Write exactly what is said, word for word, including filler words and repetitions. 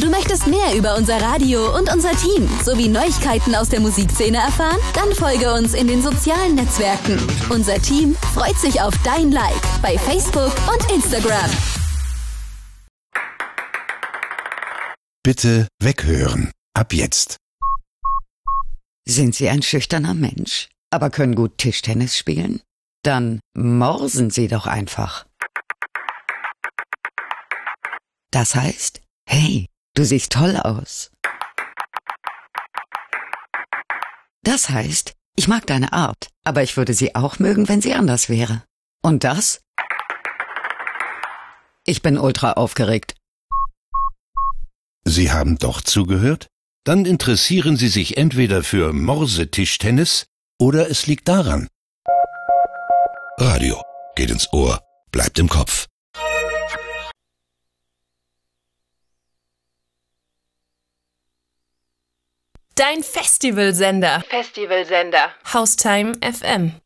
Du möchtest mehr über unser Radio und unser Team sowie Neuigkeiten aus der Musikszene erfahren? Dann folge uns in den sozialen Netzwerken. Unser Team freut sich auf dein Like bei Facebook und Instagram. Bitte weghören. Ab jetzt. Sind Sie ein schüchterner Mensch, aber können gut Tischtennis spielen? Dann morsen Sie doch einfach. Das heißt, hey, du siehst toll aus. Das heißt, ich mag deine Art, aber ich würde sie auch mögen, wenn sie anders wäre. Und das? Ich bin ultra aufgeregt. Sie haben doch zugehört? Dann interessieren Sie sich entweder für Morsetischtennis oder es liegt daran. Radio geht ins Ohr, bleibt im Kopf. Dein Festivalsender. Festivalsender. Haustime F M.